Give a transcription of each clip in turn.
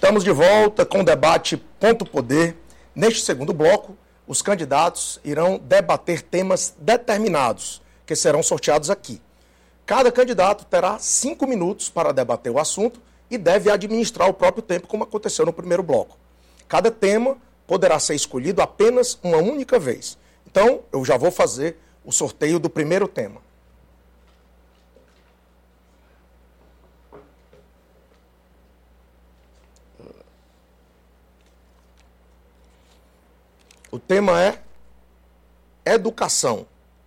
Estamos de volta com o debate Ponto Poder. Neste segundo bloco, os candidatos irão debater temas determinados, que serão sorteados aqui. Cada candidato terá 5 minutos para debater o assunto e deve administrar o próprio tempo, como aconteceu no primeiro bloco. Cada tema poderá ser escolhido apenas uma única vez. Então, eu já vou fazer o sorteio do primeiro tema. O tema é educação.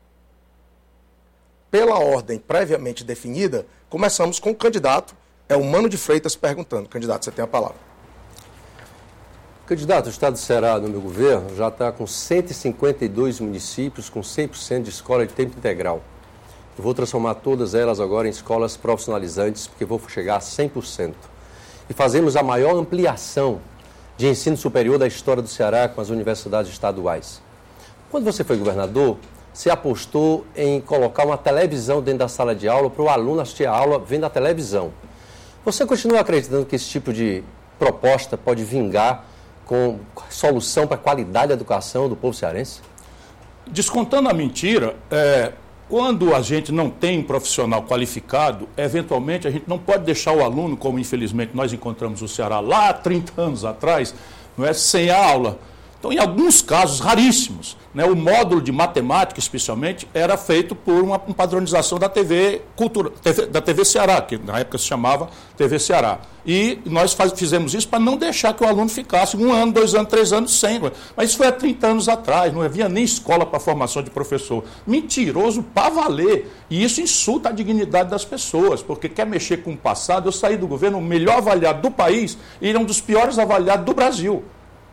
Pela ordem previamente definida, começamos com o candidato, é o Mano de Freitas perguntando. Candidato, você tem a palavra. Candidato, o Estado do Ceará, no meu governo, já está com 152 municípios com 100% de escola de tempo integral. Eu vou transformar todas elas agora em escolas profissionalizantes, porque vou chegar a 100%. E fazemos a maior ampliação de ensino superior da história do Ceará com as universidades estaduais. Quando você foi governador, você apostou em colocar uma televisão dentro da sala de aula para o aluno assistir a aula vendo a televisão. Você continua acreditando que esse tipo de proposta pode vingar com solução para a qualidade da educação do povo cearense? Descontando a mentira, quando a gente não tem um profissional qualificado, eventualmente a gente não pode deixar o aluno, como infelizmente nós encontramos no Ceará lá há 30 anos atrás, não é, sem a aula. Então, em alguns casos raríssimos, né, o módulo de matemática, especialmente, era feito por uma padronização da TV Ceará, que na época se chamava TV Ceará. E nós fizemos isso para não deixar que o aluno ficasse 1 ano, 2 anos, 3 anos sem. Mas isso foi há 30 anos atrás, não havia nem escola para formação de professor. Mentiroso para valer. E isso insulta a dignidade das pessoas, porque quer mexer com o passado. Eu saí do governo o melhor avaliado do país e ele é um dos piores avaliados do Brasil.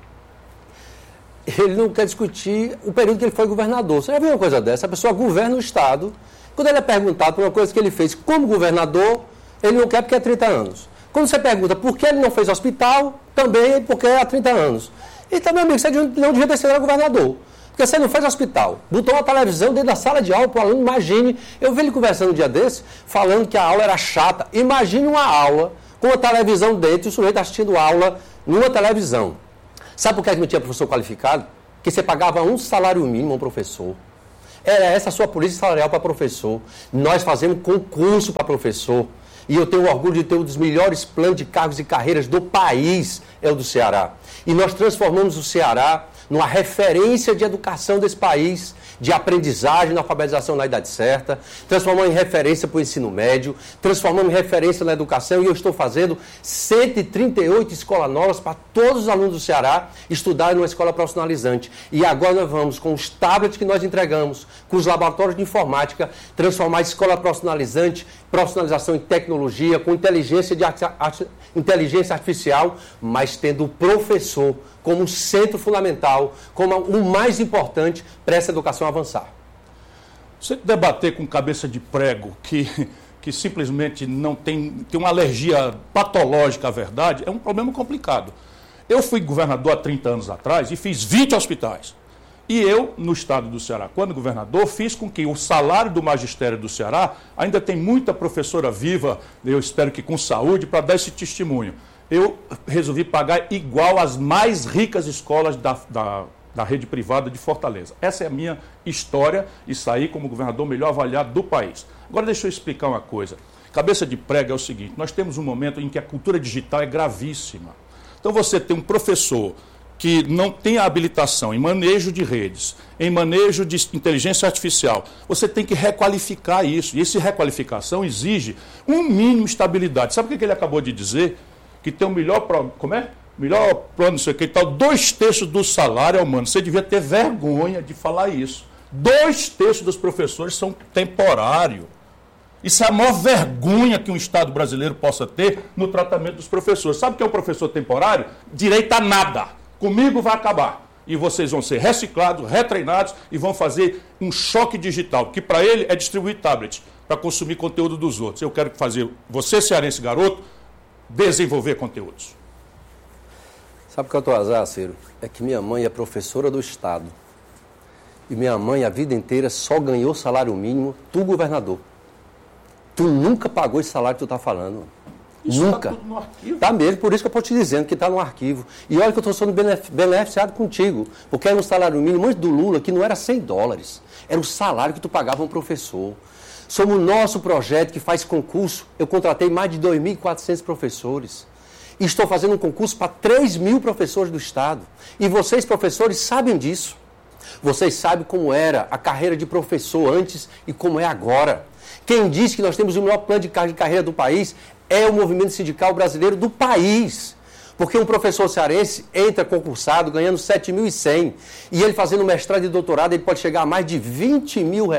Ele não quer discutir o período que ele foi governador. Você já viu uma coisa dessa? A pessoa governa o Estado. Quando ele é perguntado por uma coisa que ele fez como governador, ele não quer porque é 30 anos. Quando você pergunta por que ele não fez hospital, também porque é há 30 anos. Então, meu amigo, você não devia ter sido governador. Porque você não fez hospital. Botou uma televisão dentro da sala de aula para o aluno. Imagine, eu vi ele conversando um dia desse, falando que a aula era chata. Imagine uma aula com uma televisão dentro e o sujeito assistindo aula numa televisão. Sabe por que não tinha professor qualificado? Porque você pagava um salário mínimo a um professor. Era essa a sua política salarial para professor. Nós fazemos concurso para professor. E eu tenho orgulho de ter um dos melhores planos de cargos e carreiras do país, é o do Ceará. E nós transformamos o Ceará numa referência de educação desse país, de aprendizagem, na alfabetização na idade certa, transformamos em referência para o ensino médio, transformamos em referência na educação, e eu estou fazendo 138 escolas novas para todos os alunos do Ceará estudarem numa escola profissionalizante. E agora nós vamos, com os tablets que nós entregamos, com os laboratórios de informática, transformar a escola profissionalizante, profissionalização em tecnologia, com inteligência artificial, mas tendo o professor como um centro fundamental, como o mais importante para essa educação avançar. Você debater com cabeça de prego que simplesmente não tem uma alergia patológica à verdade, é um problema complicado. Eu fui governador há 30 anos atrás e fiz 20 hospitais. E eu, no estado do Ceará, quando governador, fiz com que o salário do magistério do Ceará, ainda tem muita professora viva, eu espero que com saúde, para dar esse testemunho. Eu resolvi pagar igual às mais ricas escolas da rede privada de Fortaleza. Essa é a minha história e saí como governador melhor avaliado do país. Agora deixa eu explicar uma coisa. Cabeça de prego é o seguinte, nós temos um momento em que a cultura digital é gravíssima. Então você tem um professor que não tem a habilitação em manejo de redes, em manejo de inteligência artificial, você tem que requalificar isso. E essa requalificação exige um mínimo de estabilidade. Sabe o que ele acabou de dizer? Que tem o melhor plano, não sei o que e tal, 2/3 do salário, mano. Você devia ter vergonha de falar isso. 2/3 dos professores são temporários. Isso é a maior vergonha que um Estado brasileiro possa ter no tratamento dos professores. Sabe o que é o professor temporário? Direito a nada. Comigo vai acabar. E vocês vão ser reciclados, retreinados e vão fazer um choque digital, que para ele é distribuir tablet para consumir conteúdo dos outros. Eu quero fazer você, cearense garoto, desenvolver conteúdos. Sabe qual é o teu azar, Ciro? É que minha mãe é professora do Estado. E minha mãe, a vida inteira, só ganhou salário mínimo, tu, governador. Tu nunca pagou esse salário que tu está falando. Isso Nunca. Está tudo no arquivo. Está mesmo, por isso que eu estou te dizendo que está no arquivo. E olha que eu estou sendo beneficiado contigo, porque era um salário mínimo antes do Lula que não era $100, era o salário que tu pagava a um professor. Somos o nosso projeto que faz concurso. Eu contratei mais de 2.400 professores. E estou fazendo um concurso para 3.000 professores do Estado. E vocês, professores, sabem disso. Vocês sabem como era a carreira de professor antes e como é agora. Quem diz que nós temos o melhor plano de carreira do país é o movimento sindical brasileiro do país. Porque um professor cearense entra concursado ganhando R$7.100 e ele fazendo mestrado e doutorado, ele pode chegar a mais de R$20 mil.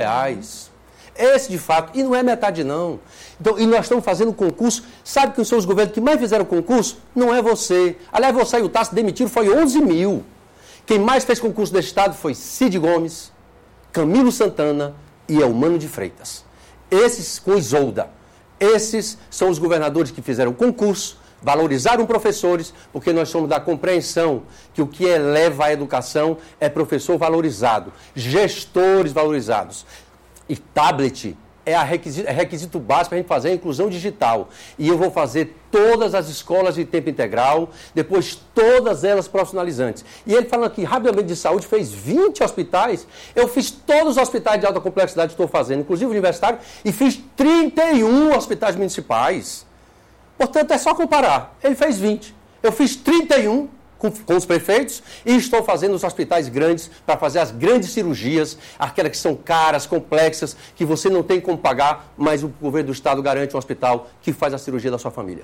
Esse de fato, e não é metade não. Então, e nós estamos fazendo concurso, sabe quem são os governos que mais fizeram concurso? Não é você. Aliás, você e o Tasso demitiram, foi 11 mil. Quem mais fez concurso desse estado foi Cid Gomes, Camilo Santana e Eumano de Freitas. Esses com Isolda. Esses são os governadores que fizeram concurso, valorizaram professores, porque nós somos da compreensão que o que eleva a educação é professor valorizado, gestores valorizados. E tablet é requisito básico para a gente fazer a inclusão digital. E eu vou fazer todas as escolas de tempo integral, depois todas elas profissionalizantes. E ele falando aqui, rapidamente de saúde, fez 20 hospitais. Eu fiz todos os hospitais de alta complexidade que estou fazendo, inclusive universitário, e fiz 31 hospitais municipais. Portanto, é só comparar. Ele fez 20. Eu fiz 31 com os prefeitos e estou fazendo os hospitais grandes para fazer as grandes cirurgias, aquelas que são caras, complexas, que você não tem como pagar, mas o governo do Estado garante um hospital que faz a cirurgia da sua família.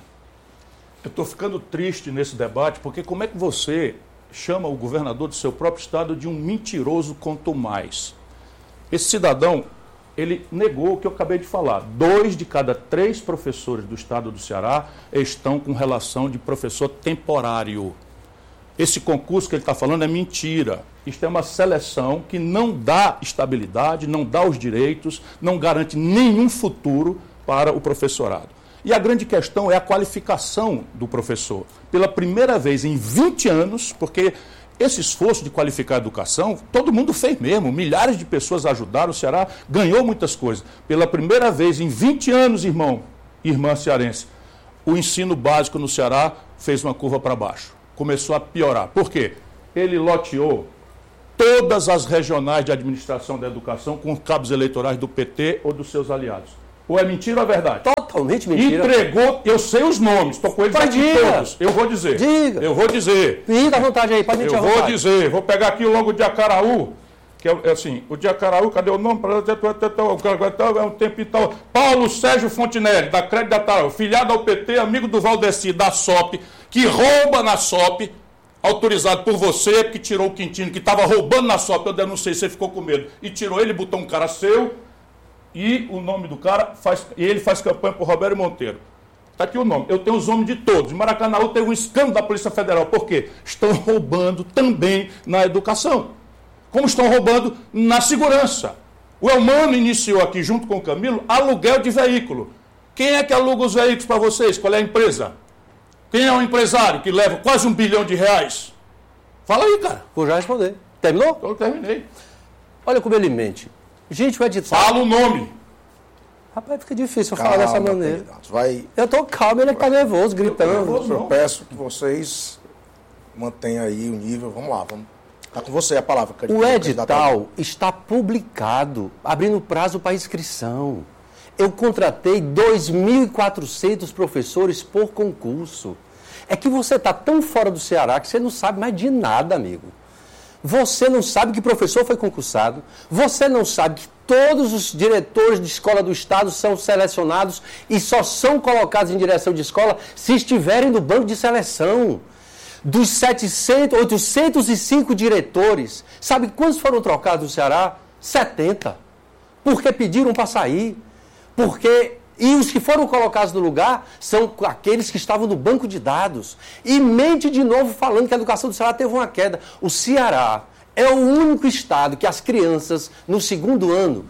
Eu estou ficando triste nesse debate, porque como é que você chama o governador do seu próprio Estado de um mentiroso quanto mais? Esse cidadão, ele negou o que eu acabei de falar. 2 de cada 3 professores do Estado do Ceará estão com relação de professor temporário. Esse concurso que ele está falando é mentira. Isto é uma seleção que não dá estabilidade, não dá os direitos, não garante nenhum futuro para o professorado. E a grande questão é a qualificação do professor. Pela primeira vez em 20 anos, porque esse esforço de qualificar a educação, todo mundo fez mesmo, milhares de pessoas ajudaram, o Ceará ganhou muitas coisas. Pela primeira vez em 20 anos, irmã cearense, o ensino básico no Ceará fez uma curva para baixo. Começou a piorar. Por quê? Ele loteou todas as regionais de administração da educação com cabos eleitorais do PT ou dos seus aliados. Ou é mentira ou é verdade? Totalmente mentira. Entregou, eu sei os nomes, estou com eles aqui todos. Eu vou dizer. Diga. Eu vou dizer. Fica à vontade aí, pode mentir à vontade. Eu vou dizer. Vou pegar aqui logo de Acaraú, que é assim, o de Acaraú, cadê o nome? É um tempo e tal. Paulo Sérgio Fontinelli, da Crédito da Acaraú, filiado ao PT, amigo do Valdeci, da SOP, que rouba na SOP, autorizado por você, que tirou o Quintino, que estava roubando na SOP, eu denunciei, você ficou com medo, e tirou ele, botou um cara seu, e o nome do cara, ele faz campanha por Roberto Monteiro. Está aqui o nome, eu tenho os nomes de todos. Em Maracanaú teve um escândalo da Polícia Federal, por quê? Estão roubando também na educação, como estão roubando na segurança. O Eumano iniciou aqui, junto com o Camilo, aluguel de veículo. Quem é que aluga os veículos para vocês? Qual é a empresa? Quem é o empresário que leva quase R$1 bilhão? Fala aí, cara. Vou já responder. Terminou? Eu terminei. Olha como ele mente. Gente, o edital... Fala o nome. Rapaz, fica difícil falar dessa maneira. Vai... Eu tô calmo, ele está nervoso, gritando. Eu peço que vocês mantenham aí o nível. Vamos lá, Está com você a palavra, candidato. O edital está publicado, abrindo prazo para inscrição. Eu contratei 2.400 professores por concurso. É que você está tão fora do Ceará que você não sabe mais de nada, amigo. Você não sabe que professor foi concursado. Você não sabe que todos os diretores de escola do Estado são selecionados e só são colocados em direção de escola se estiverem no banco de seleção. Dos 805 diretores, sabe quantos foram trocados no Ceará? 70. Porque pediram para sair. E os que foram colocados no lugar são aqueles que estavam no banco de dados. E mente de novo falando que a educação do Ceará teve uma queda. O Ceará é o único estado que as crianças, no segundo ano,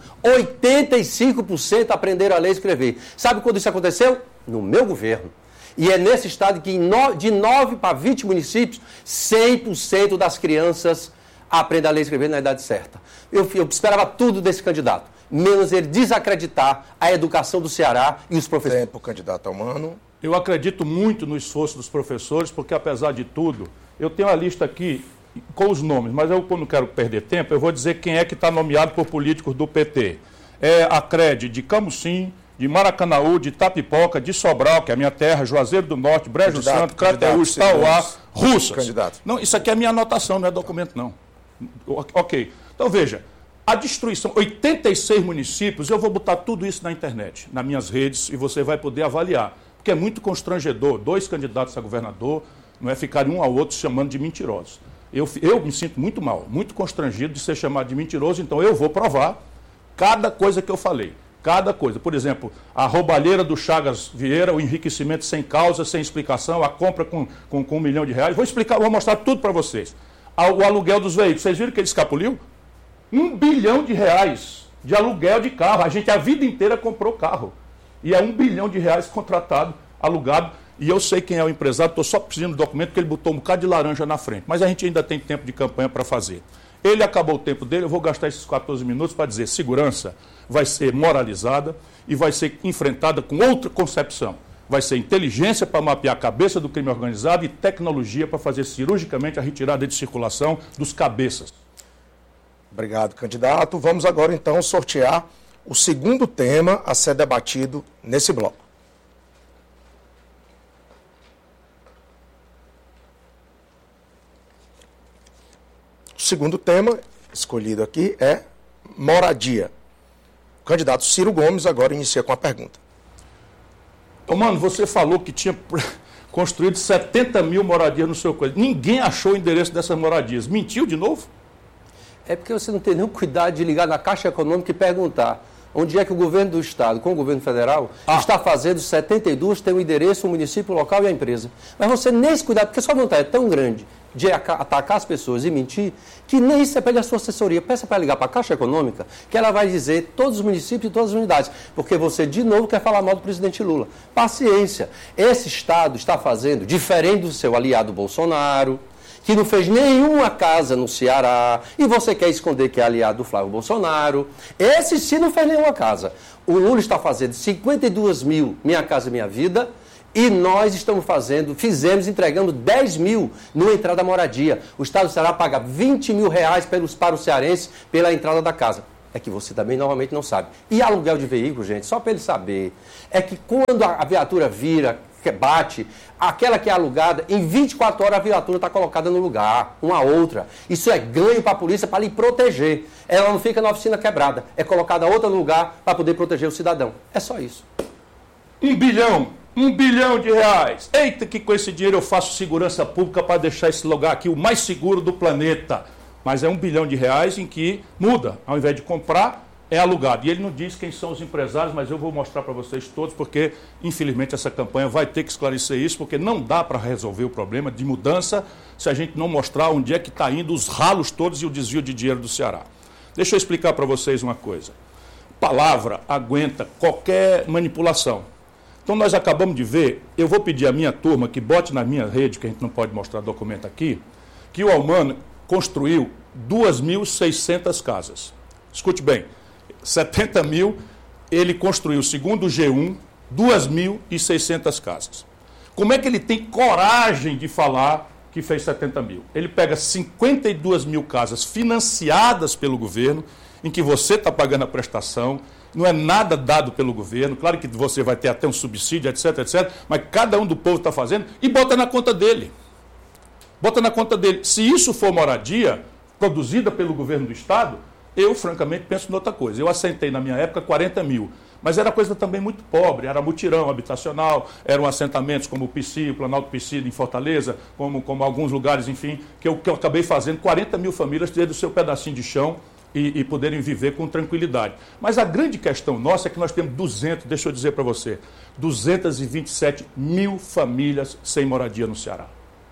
85% aprenderam a ler e escrever. Sabe quando isso aconteceu? No meu governo. E é nesse estado que de 9 para 20 municípios, 100% das crianças aprendem a ler e escrever na idade certa. Eu esperava tudo desse candidato, menos ele desacreditar a educação do Ceará e os professores. Tempo, candidato Eumano. Eu acredito muito no esforço dos professores, porque, apesar de tudo, eu tenho a lista aqui com os nomes, mas eu, como não quero perder tempo, eu vou dizer quem é que está nomeado por políticos do PT. É a CRED de Camusim, de Maracanaú, de Itapipoca, de Sobral, que é a minha terra, Juazeiro do Norte, Brejo Santo, Crateús, Tauá, Russas. Candidato. Não, isso aqui é minha anotação, não é documento, não. Ok. Então, veja, a destruição, 86 municípios, eu vou botar tudo isso na internet, nas minhas redes, e você vai poder avaliar. Porque é muito constrangedor, 2 candidatos a governador, não é ficar um ao outro chamando de mentirosos. Eu me sinto muito mal, muito constrangido de ser chamado de mentiroso, então eu vou provar cada coisa que eu falei. Cada coisa. Por exemplo, a roubalheira do Chagas Vieira, o enriquecimento sem causa, sem explicação, a compra com R$1 milhão. Vou explicar, vou mostrar tudo para vocês. O aluguel dos veículos, vocês viram que ele escapuliu? R$1 bilhão de aluguel de carro. A gente a vida inteira comprou carro. E é R$1 bilhão contratado, alugado. E eu sei quem é o empresário, estou só pedindo do documento porque ele botou um bocado de laranja na frente. Mas a gente ainda tem tempo de campanha para fazer. Ele acabou o tempo dele, eu vou gastar esses 14 minutos para dizer: segurança vai ser moralizada e vai ser enfrentada com outra concepção. Vai ser inteligência para mapear a cabeça do crime organizado e tecnologia para fazer cirurgicamente a retirada de circulação dos cabeças. Obrigado, candidato. Vamos agora, então, sortear o segundo tema a ser debatido nesse bloco. O segundo tema escolhido aqui é moradia. O candidato Ciro Gomes agora inicia com a pergunta. Mano, você falou que tinha construído 70 mil moradias no seu coisa. Ninguém achou o endereço dessas moradias. Mentiu de novo? É porque você não tem nenhum cuidado de ligar na Caixa Econômica e perguntar onde é que o governo do Estado, com o governo federal, está fazendo 72, tem o endereço, o município, o local e a empresa. Mas você nem esse cuidado, porque sua vontade é tão grande de atacar as pessoas e mentir, que nem isso você pede a sua assessoria. Peça para ligar para a Caixa Econômica, que ela vai dizer todos os municípios e todas as unidades. Porque você, de novo, quer falar mal do presidente Lula. Paciência. Esse Estado está fazendo, diferente do seu aliado Bolsonaro, que não fez nenhuma casa no Ceará, e você quer esconder que é aliado do Flávio Bolsonaro. Esse sim não fez nenhuma casa. O Lula está fazendo 52 mil Minha Casa Minha Vida, e nós fizemos, entregando 10 mil numa entrada da moradia. O Estado do Ceará paga 20 mil reais para os cearenses pela entrada da casa. É que você também normalmente não sabe. E aluguel de veículo, gente, só para ele saber, é que quando a viatura vira, bate, aquela que é alugada, em 24 horas a viatura está colocada no lugar, uma outra. Isso é ganho para a polícia, para lhe proteger. Ela não fica na oficina quebrada, é colocada outra no lugar para poder proteger o cidadão. É só isso. R$1 bilhão de reais. Eita, que com esse dinheiro eu faço segurança pública para deixar esse lugar aqui o mais seguro do planeta. Mas é R$1 bilhão em que muda. Ao invés de comprar, é alugado. E ele não diz quem são os empresários, mas eu vou mostrar para vocês todos, porque, infelizmente, essa campanha vai ter que esclarecer isso, porque não dá para resolver o problema de mudança se a gente não mostrar onde é que está indo os ralos todos e o desvio de dinheiro do Ceará. Deixa eu explicar para vocês uma coisa. Palavra aguenta qualquer manipulação. Então, nós acabamos de ver, eu vou pedir à minha turma que bote na minha rede, que a gente não pode mostrar documento aqui, que o Almano construiu 2.600 casas. Escute bem, 70 mil, ele construiu, segundo o G1, 2.600 casas. Como é que ele tem coragem de falar que fez 70 mil? Ele pega 52 mil casas financiadas pelo governo, em que você está pagando a prestação, não é nada dado pelo governo, claro que você vai ter até um subsídio, etc, etc, mas cada um do povo está fazendo e bota na conta dele. Bota na conta dele. Se isso for moradia produzida pelo governo do Estado, eu, francamente, penso em outra coisa. Eu assentei, na minha época, 40 mil. Mas era coisa também muito pobre. Era mutirão habitacional, eram assentamentos como o PC, o Planalto PC em Fortaleza, como alguns lugares, enfim, que eu acabei fazendo 40 mil famílias ter do seu pedacinho de chão e poderem viver com tranquilidade. Mas a grande questão nossa é que nós temos 200, deixa eu dizer para você, 227 mil famílias sem moradia no Ceará.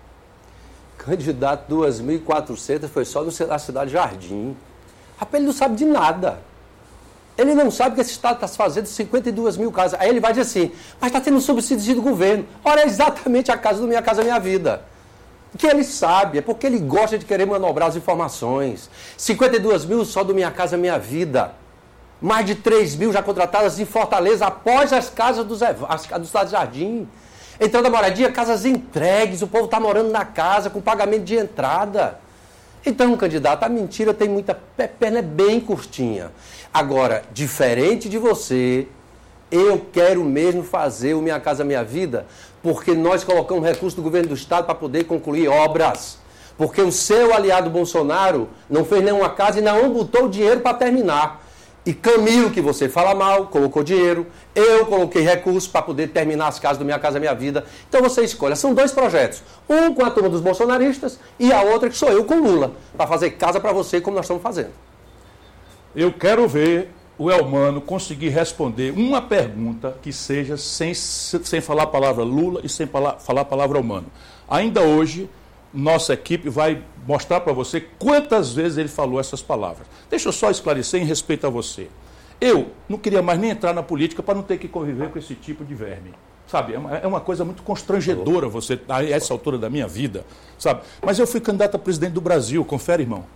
Candidato 2.400 foi só na cidade Jardim. Rapaz, ele não sabe de nada. Ele não sabe que esse Estado está fazendo 52 mil casas. Aí ele vai dizer assim, mas está tendo um subsídio do governo. Ora, é exatamente a casa do Minha Casa Minha Vida. O que ele sabe é porque ele gosta de querer manobrar as informações. 52 mil só do Minha Casa Minha Vida. Mais de 3 mil já contratadas em Fortaleza após as casas do Estado de Jardim. Entrando a moradia, casas entregues, o povo está morando na casa com pagamento de entrada. Então, candidato, a mentira tem muita perna bem curtinha. Agora, diferente de você, eu quero mesmo fazer o Minha Casa Minha Vida, porque nós colocamos recursos do governo do estado para poder concluir obras. Porque o seu aliado Bolsonaro não fez nenhuma casa e não botou dinheiro para terminar. E Camilo, que você fala mal, colocou dinheiro. Eu coloquei recursos para poder terminar as casas do Minha Casa Minha Vida. Então você escolhe. São 2 projetos. Um com a turma dos bolsonaristas e a outra que sou eu com Lula. Para fazer casa para você como nós estamos fazendo. Eu quero ver o Elmano conseguir responder uma pergunta que seja sem falar a palavra Lula e sem falar a palavra Elmano. Ainda hoje, nossa equipe vai mostrar para você quantas vezes ele falou essas palavras. Deixa eu só esclarecer em respeito a você. Eu não queria mais nem entrar na política para não ter que conviver com esse tipo de verme. Sabe, é uma coisa muito constrangedora você, a essa altura da minha vida, sabe? Mas eu fui candidato a presidente do Brasil, confere, irmão.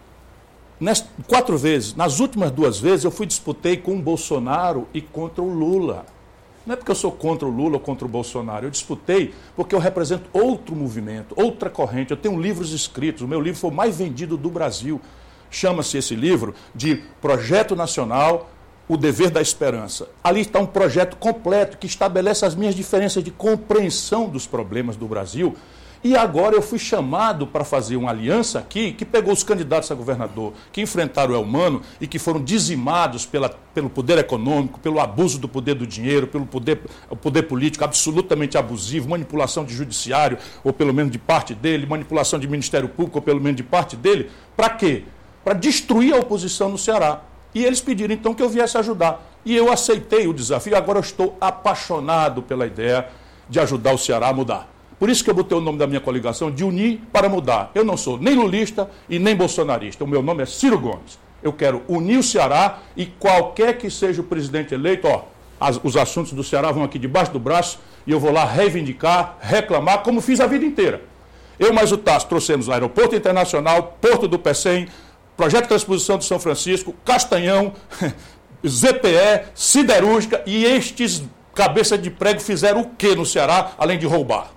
4 vezes, nas últimas 2 vezes eu disputei com o Bolsonaro e contra o Lula. Não é porque eu sou contra o Lula ou contra o Bolsonaro, eu disputei porque eu represento outro movimento, outra corrente. Eu tenho livros escritos, o meu livro foi o mais vendido do Brasil. Chama-se esse livro de Projeto Nacional, O Dever da Esperança. Ali está um projeto completo que estabelece as minhas diferenças de compreensão dos problemas do Brasil. E agora eu fui chamado para fazer uma aliança aqui que pegou os candidatos a governador, que enfrentaram o Elmano e que foram dizimados pelo poder econômico, pelo abuso do poder do dinheiro, pelo poder político absolutamente abusivo, manipulação de judiciário, ou pelo menos de parte dele, manipulação de Ministério Público, ou pelo menos de parte dele. Para quê? Para destruir a oposição no Ceará. E eles pediram então que eu viesse ajudar. E eu aceitei o desafio, agora eu estou apaixonado pela ideia de ajudar o Ceará a mudar. Por isso que eu botei o nome da minha coligação de Unir para Mudar. Eu não sou nem lulista e nem bolsonarista. O meu nome é Ciro Gomes. Eu quero unir o Ceará e qualquer que seja o presidente eleito, os assuntos do Ceará vão aqui debaixo do braço e eu vou lá reivindicar, reclamar, como fiz a vida inteira. Eu mais o Tasso trouxemos o Aeroporto Internacional, Porto do Pecém, Projeto de Transposição do São Francisco, Castanhão, ZPE, Siderúrgica, e estes cabeça de prego fizeram o que no Ceará, além de roubar?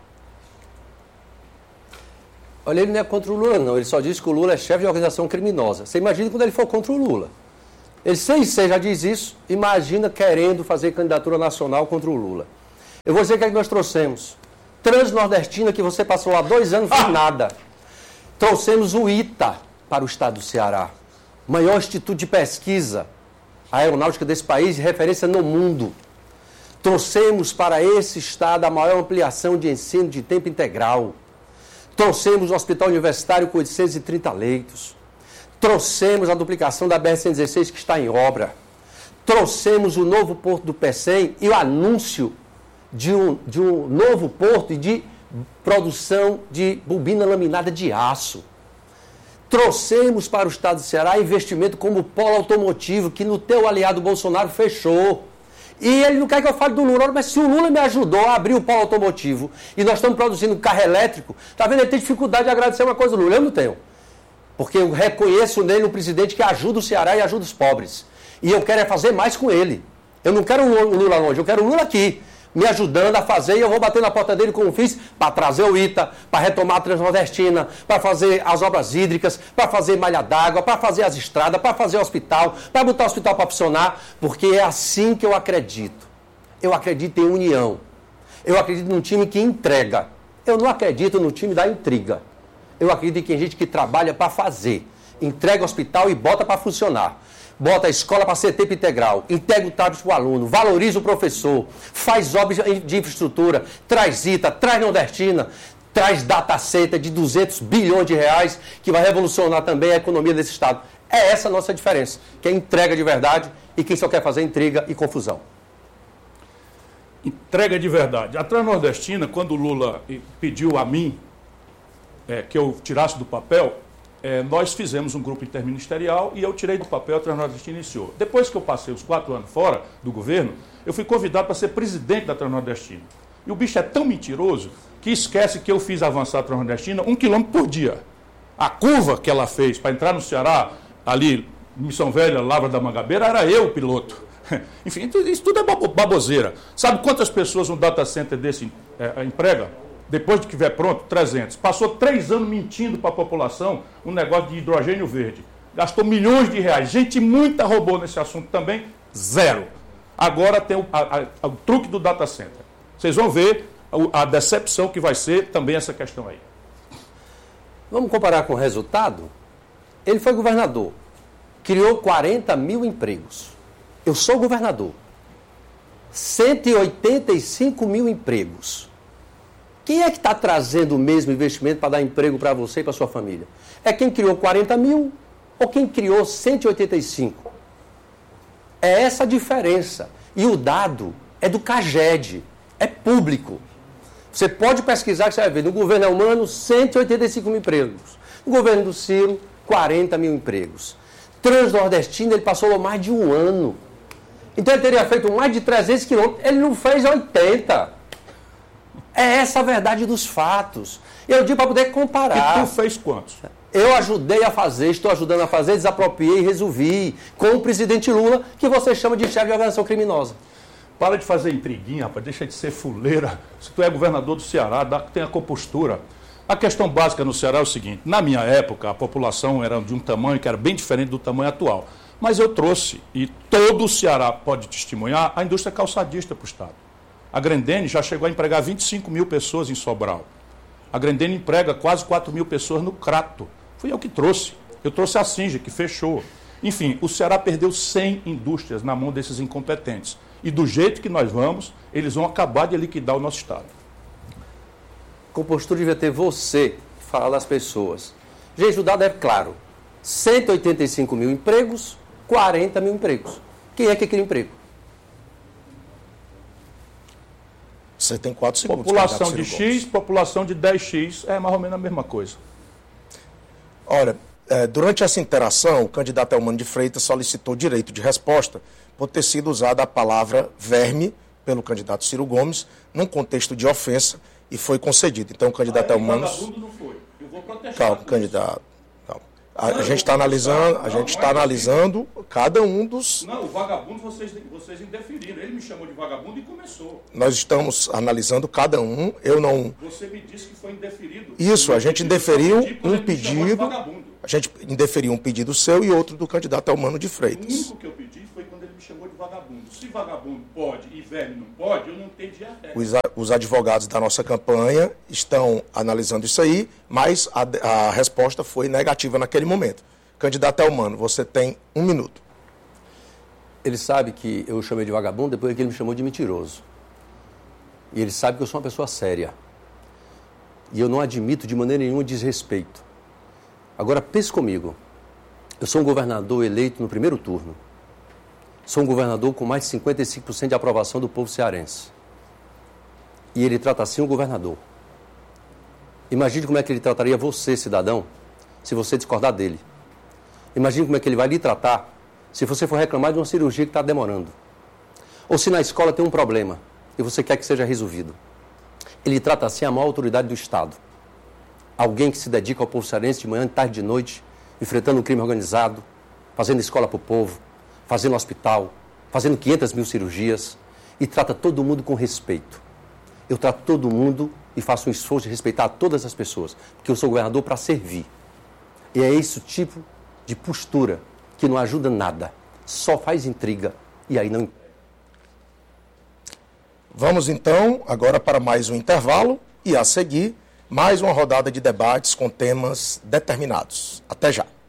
Olha, ele não é contra o Lula, não. Ele só diz que o Lula é chefe de organização criminosa. Você imagina quando ele for contra o Lula. Ele, sem ser, já diz isso, imagina querendo fazer candidatura nacional contra o Lula. Eu vou dizer o que é que nós trouxemos. Transnordestina, que você passou lá 2 anos, não fez nada. Trouxemos o ITA para o estado do Ceará. Maior instituto de pesquisa aeronáutica desse país, referência no mundo. Trouxemos para esse estado a maior ampliação de ensino de tempo integral. Trouxemos o Hospital Universitário com 830 leitos. Trouxemos a duplicação da BR-116 que está em obra. Trouxemos o novo porto do Pecém e o anúncio de um novo porto e de produção de bobina laminada de aço. Trouxemos para o estado do Ceará investimento como polo automotivo, que no teu aliado Bolsonaro fechou. E ele não quer que eu fale do Lula, mas se o Lula me ajudou a abrir o polo automotivo e nós estamos produzindo carro elétrico, tá vendo? Ele tem dificuldade de agradecer uma coisa do Lula. Eu não tenho. Porque eu reconheço nele um presidente que ajuda o Ceará e ajuda os pobres. E eu quero fazer mais com ele. Eu não quero o Lula longe, eu quero o Lula aqui, me ajudando a fazer, e eu vou bater na porta dele como fiz, para trazer o ITA, para retomar a Transnordestina, para fazer as obras hídricas, para fazer malha d'água, para fazer as estradas, para fazer o hospital, para botar o hospital para funcionar, porque é assim que eu acredito. Eu acredito em união. Eu acredito num time que entrega. Eu não acredito no time da intriga. Eu acredito em gente que trabalha para fazer. Entrega o hospital e bota para funcionar. Bota a escola para ser tempo integral, integra o tablet para o aluno, valoriza o professor, faz obras de infraestrutura, traz ITA, traz Nordestina, traz data center de 200 bilhões de reais, que vai revolucionar também a economia desse estado. É essa a nossa diferença, que é entrega de verdade e quem só quer fazer intriga e confusão. Entrega de verdade. A Transnordestina, quando o Lula pediu a mim que eu tirasse do papel, nós fizemos um grupo interministerial e eu tirei do papel, a Transnordestina iniciou. Depois que eu passei os 4 anos fora do governo, eu fui convidado para ser presidente da Transnordestina. E o bicho é tão mentiroso que esquece que eu fiz avançar a Transnordestina 1 quilômetro por dia. A curva que ela fez para entrar no Ceará, ali Missão Velha, Lavra da Mangabeira, era eu o piloto. Enfim, isso tudo é baboseira. Sabe quantas pessoas um data center desse emprega? Depois de que estiver pronto, 300. Passou 3 anos mentindo para a população um negócio de hidrogênio verde. Gastou milhões de reais. Gente muita roubou nesse assunto também, zero. Agora tem o truque do data center. Vocês vão ver a decepção que vai ser também essa questão aí. Vamos comparar com o resultado? Ele foi governador, criou 40 mil empregos. Eu sou governador. 185 mil empregos. Quem é que está trazendo o mesmo investimento para dar emprego para você e para sua família? É quem criou 40 mil ou quem criou 185? É essa a diferença. E o dado é do CAGED, é público. Você pode pesquisar que você vai ver. No governo Elmano, 185 mil empregos. No governo do Ciro, 40 mil empregos. Transnordestino, ele passou mais de um ano. Então ele teria feito mais de 300 quilômetros. Ele não fez 80. É essa a verdade dos fatos. Eu digo para poder comparar. E tu fez quantos? Eu ajudei a fazer, estou ajudando a fazer, desapropriei e resolvi. Com o presidente Lula, que você chama de chefe de organização criminosa. Para de fazer intriguinha, rapaz. Deixa de ser fuleira. Se tu é governador do Ceará, tenha compostura. A questão básica no Ceará é o seguinte. Na minha época, a população era de um tamanho que era bem diferente do tamanho atual. Mas eu trouxe, e todo o Ceará pode testemunhar, a indústria calçadista para o Estado. A Grendene já chegou a empregar 25 mil pessoas em Sobral. A Grendene emprega quase 4 mil pessoas no Crato. Fui eu que trouxe. Eu trouxe a Sinja, que fechou. Enfim, o Ceará perdeu 100 indústrias na mão desses incompetentes. E do jeito que nós vamos, eles vão acabar de liquidar o nosso Estado. Compostura devia ter você falar às pessoas. Gente, o dado é claro. 185 mil empregos, 40 mil empregos. Quem é que queria emprego? Você tem 4 segundos. População de X, população de 10X, é mais ou menos a mesma coisa. Olha, durante essa interação, o candidato Elmano de Freitas solicitou direito de resposta por ter sido usada a palavra verme pelo candidato Ciro Gomes, num contexto de ofensa, e foi concedido. Então, o candidato Elmano... Vagabundo não foi. Eu vou protestar. Calma, candidato. Calma. A gente está analisando cada um dos... Não, o vagabundo vocês indeferiram. Ele me chamou de vagabundo e começou. Nós estamos analisando cada um. Eu não... Você me disse que foi indeferido. Isso, a gente indeferiu um pedido... A gente indeferiu um pedido seu e outro do candidato Elmano de Freitas. O único que eu pedi foi quando ele me chamou de vagabundo. Se vagabundo pode e verme não pode, eu não entendi a regra. Os advogados da nossa campanha estão analisando isso aí, mas a resposta foi negativa naquele momento. Candidato Elmano, você tem 1 minuto. Ele sabe que eu o chamei de vagabundo depois que ele me chamou de mentiroso. E ele sabe que eu sou uma pessoa séria. E eu não admito de maneira nenhuma desrespeito. Agora, pense comigo. Eu sou um governador eleito no primeiro turno. Sou um governador com mais de 55% de aprovação do povo cearense. E ele trata assim o governador. Imagine como é que ele trataria você, cidadão, se você discordar dele. Imagine como é que ele vai lhe tratar se você for reclamar de uma cirurgia que está demorando. Ou se na escola tem um problema e você quer que seja resolvido. Ele trata assim a maior autoridade do Estado. Alguém que se dedica ao povo cearense de manhã, de tarde, de noite, enfrentando o crime organizado, fazendo escola para o povo, fazendo hospital, fazendo 500 mil cirurgias e trata todo mundo com respeito. Eu trato todo mundo e faço um esforço de respeitar todas as pessoas, porque eu sou governador para servir. E é esse o tipo de postura que não ajuda nada, só faz intriga e aí não... Vamos então agora para mais um intervalo e a seguir mais uma rodada de debates com temas determinados. Até já.